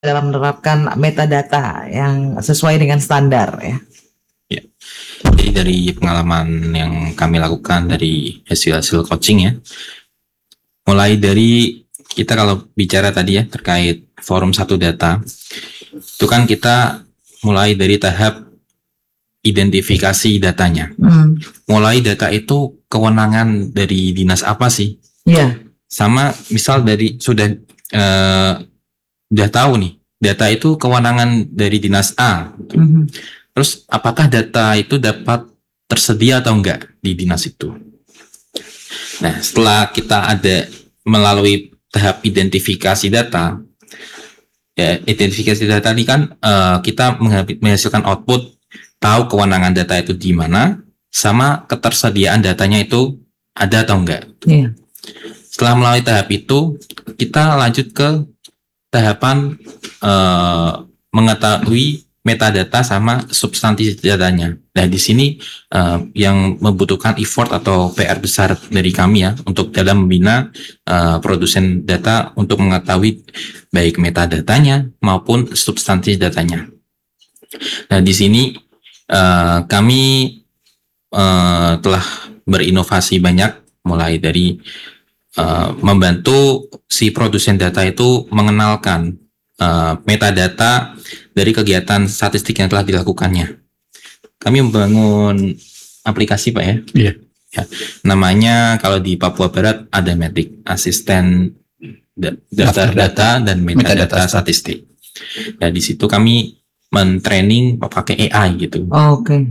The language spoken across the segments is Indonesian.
dalam menerapkan metadata yang sesuai dengan standar ya. Ya. Jadi dari pengalaman yang kami lakukan dari hasil-hasil coaching ya, mulai dari kita kalau bicara tadi ya terkait forum satu data, itu kan kita mulai dari tahap identifikasi datanya. Mulai data itu kewenangan dari dinas apa sih? Iya. Sama misal dari sudah tahu nih data itu kewenangan dari dinas A. Terus apakah data itu dapat tersedia atau enggak di dinas itu? Nah, setelah kita ada melalui tahap identifikasi data, ya identifikasi data ini kan kita menghasilkan output, tahu kewenangan data itu di mana, sama ketersediaan datanya itu ada atau enggak. Iya. Setelah melalui tahap itu, kita lanjut ke tahapan mengetahui metadata sama substansi datanya. Nah, di sini yang membutuhkan effort atau PR besar dari kami ya untuk dalam membina produsen data untuk mengetahui baik metadatanya maupun substansi datanya. Nah, di sini kami telah berinovasi banyak, mulai dari membantu si produsen data itu mengenalkan metadata dari kegiatan statistik yang telah dilakukannya. Kami membangun aplikasi Pak ya. Iya. Ya, namanya kalau di Papua Barat ada Matic, asisten daftar data dan metadata statistik. Nah, di situ kami mentraining pakai AI gitu. Oke.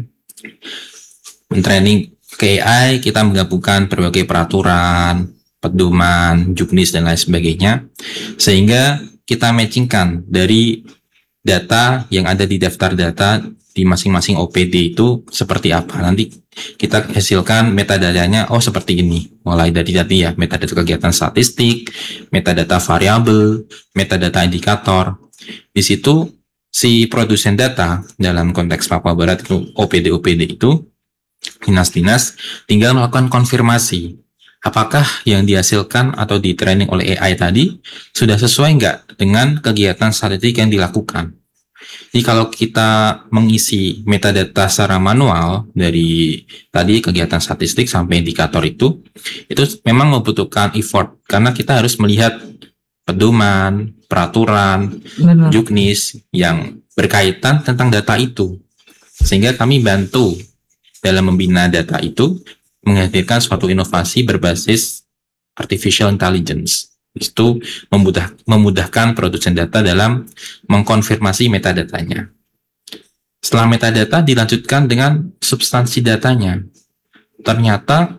Mentraining ke AI, kita menggabungkan berbagai peraturan, pedoman, juknis dan lain sebagainya, sehingga kita matchingkan dari data yang ada di daftar data di masing-masing OPD itu seperti apa. Nanti kita hasilkan metadatanya, oh seperti ini. Mulai dari tadi ya, metadata kegiatan statistik, metadata variabel, metadata indikator. Di situ si produsen data dalam konteks Papua Barat itu OPD-OPD itu, dinas-dinas tinggal melakukan konfirmasi. Apakah yang dihasilkan atau di training oleh AI tadi sudah sesuai nggak dengan kegiatan statistik yang dilakukan? Jadi kalau kita mengisi metadata secara manual dari tadi kegiatan statistik sampai indikator itu memang membutuhkan effort karena kita harus melihat pedoman, peraturan, juknis yang berkaitan tentang data itu. Sehingga kami bantu dalam membina data itu menghadirkan suatu inovasi berbasis artificial intelligence. Itu memudahkan produsen data dalam mengkonfirmasi metadatanya. Setelah metadata dilanjutkan dengan substansi datanya. Ternyata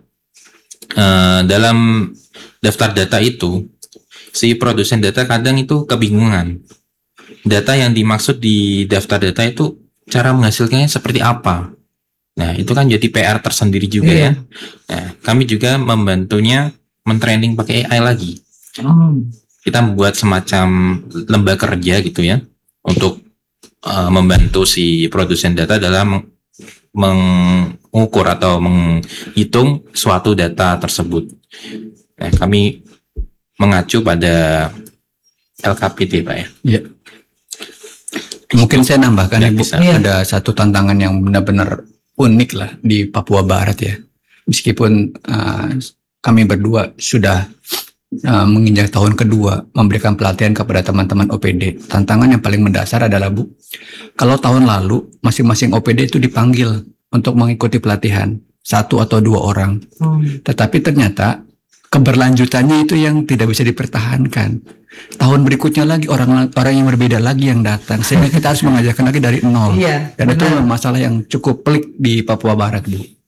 dalam daftar data itu si produsen data kadang itu kebingungan. Data yang dimaksud di daftar data itu cara menghasilkannya seperti apa? Nah, itu kan jadi PR tersendiri juga ya. Nah, kami juga membantunya mentraining pakai AI lagi. Kita membuat semacam lembaga kerja gitu ya untuk membantu si produsen data dalam mengukur atau menghitung suatu data tersebut. Nah, kami mengacu pada LKPD Pak ya. Iya. Mungkin saya nambahkan Ibu, ada satu tantangan yang benar-benar unik lah di Papua Barat ya. Meskipun kami berdua sudah menginjak tahun kedua memberikan pelatihan kepada teman-teman OPD. Tantangan yang paling mendasar adalah Bu, kalau tahun lalu masing-masing OPD itu dipanggil untuk mengikuti pelatihan 1 atau 2 orang. Tetapi ternyata keberlanjutannya itu yang tidak bisa dipertahankan. Tahun berikutnya lagi orang yang berbeda lagi yang datang, sehingga kita harus mengajarkan lagi dari nol. Dan itu masalah yang cukup pelik di Papua Barat Bu.